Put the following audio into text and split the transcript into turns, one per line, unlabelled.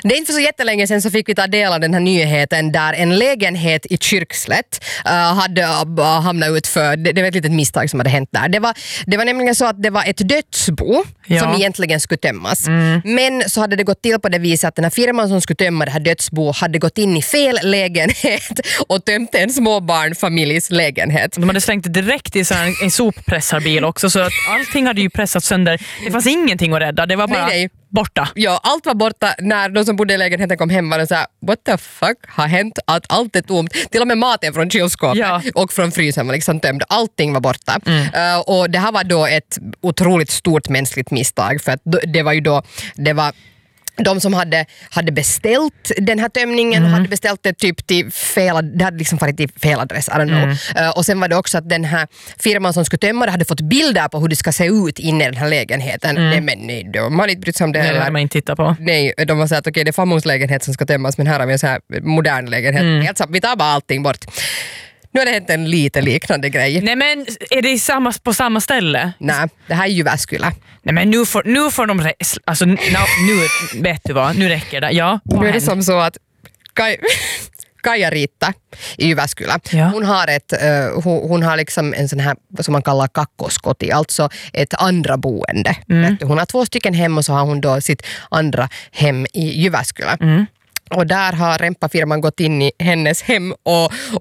Det är inte för så jättelänge sedan så fick vi ta del av den här nyheten där en lägenhet i Kyrkslätt hade hamnat ut för, det var ett litet misstag som hade hänt där. Det var nämligen så att det var ett dödsbo som egentligen skulle tömmas. Men så hade det gått till på det viset att den här firman som skulle tömma det här dödsbo hade gått in i fel lägenhet och tömt en småbarnfamiljs lägenhet.
De hade slängt direkt i en soppressarbil också, så att allting hade ju pressat sönder. Det fanns ingenting att rädda, det var bara borta.
Ja, allt var borta. När de som bodde i lägenheten kom hem var de så här, what the fuck har hänt? Att allt är tomt. Till och med maten från kylskåpet och från frysen var liksom tömd. Allting var borta. Och det här var då ett otroligt stort mänskligt misstag, för att det var ju då, det var de som hade beställt den här tömningen och hade beställt det typ till fel, det hade liksom varit till fel adress, I don't know. Och sen var det också att den här firman som skulle tömma det hade fått bilder på hur det ska se ut inne i den här lägenheten. Nej, de har inte brytt sig om det heller.
Nej, de har inte tittat på.
Nej, de har sagt okej, det är farmors lägenhet som ska tömmas, men här har vi en så här modern lägenhet. Helt så, vi tar bara allting bort. Nu har det hänt en lite liknande grej.
Nej, men är det på samma ställe?
Nej, det här är Jyväskylä.
Nej, men nu får de alltså nu vet du vad, nu räcker det. Ja,
nu är det som så att Kaija-Riitta i Jyväskylä. Hon har liksom en sån här, vad som man kallar kakkoskoti, alltså ett andra boende. Hon har 2 stycken hem och så har hon då sitt andra hem i Jyväskylä. Och där har Rempa-firman gått in i hennes hem